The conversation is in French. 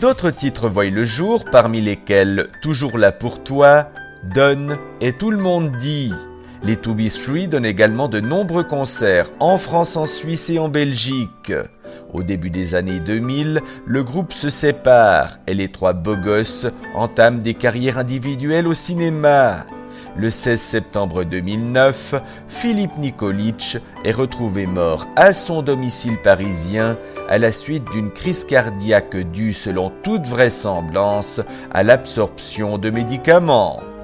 D'autres titres voient le jour, parmi lesquels Toujours là pour toi, Donne et Tout le monde dit. Les 2B3 donnent également de nombreux concerts en France, en Suisse et en Belgique. Au début des années 2000, le groupe se sépare et les trois beaux gosses entament des carrières individuelles au cinéma. Le 16 septembre 2009, Philippe Nikolic est retrouvé mort à son domicile parisien à la suite d'une crise cardiaque due, selon toute vraisemblance, à l'absorption de médicaments.